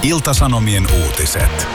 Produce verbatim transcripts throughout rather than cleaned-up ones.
Ilta-Sanomien uutiset.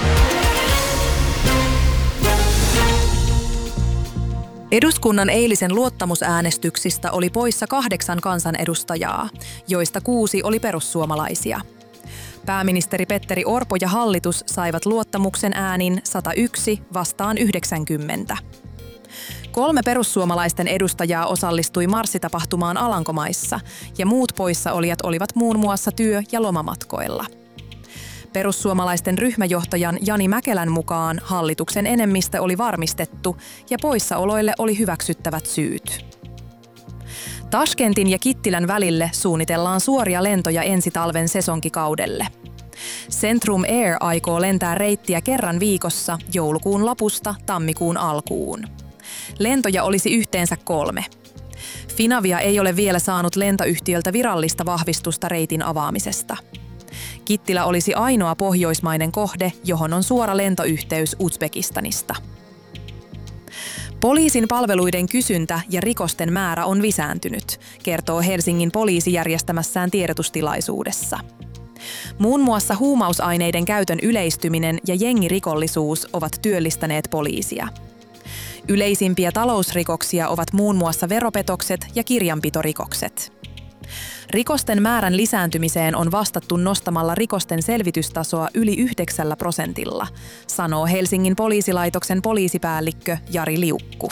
Eduskunnan eilisen luottamusäänestyksistä oli poissa kahdeksan kansanedustajaa, joista kuusi oli perussuomalaisia. Pääministeri Petteri Orpo ja hallitus saivat luottamuksen äänin sata yksi vastaan yhdeksänkymmentä. Kolme perussuomalaisten edustajaa osallistui marssitapahtumaan Alankomaissa ja muut poissaolijat olivat muun muassa työ- ja lomamatkoilla. Perussuomalaisten ryhmäjohtajan Jani Mäkelän mukaan hallituksen enemmistö oli varmistettu ja poissaoloille oli hyväksyttävät syyt. Tashkentin ja Kittilän välille suunnitellaan suoria lentoja ensi talven sesonkikaudelle. Centrum Air aikoo lentää reittiä kerran viikossa joulukuun lopusta tammikuun alkuun. Lentoja olisi yhteensä kolme. Finavia ei ole vielä saanut lentoyhtiöltä virallista vahvistusta reitin avaamisesta. Kittilä olisi ainoa pohjoismainen kohde, johon on suora lentoyhteys Uzbekistanista. Poliisin palveluiden kysyntä ja rikosten määrä on lisääntynyt, kertoo Helsingin poliisi järjestämässään tiedotustilaisuudessa. Muun muassa huumausaineiden käytön yleistyminen ja jengirikollisuus ovat työllistäneet poliisia. Yleisimpiä talousrikoksia ovat muun muassa veropetokset ja kirjanpitorikokset. Rikosten määrän lisääntymiseen on vastattu nostamalla rikosten selvitystasoa yli yhdeksällä prosentilla, sanoo Helsingin poliisilaitoksen poliisipäällikkö Jari Liukku.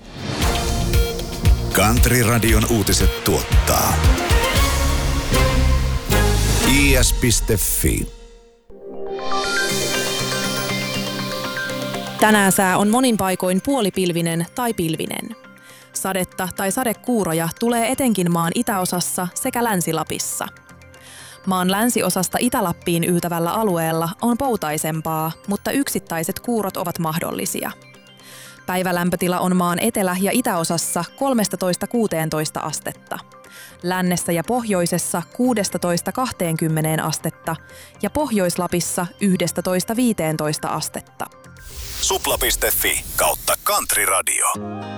Country Radion uutiset tuottaa i s piste f i. Tänään sää on monin paikoin puolipilvinen tai pilvinen. Sadetta tai sadekuuroja tulee etenkin maan itäosassa sekä Länsi-Lapissa. Maan länsiosasta Itä-Lappiin yltävällä alueella on poutaisempaa, mutta yksittäiset kuurot ovat mahdollisia. Päivälämpötila on maan etelä- ja itäosassa kolmetoista kuusitoista astetta. Lännessä ja pohjoisessa kuusitoista kaksikymmentä astetta ja Pohjois-Lapissa yksitoista viisitoista astetta. supla piste f i kautta Country Radio.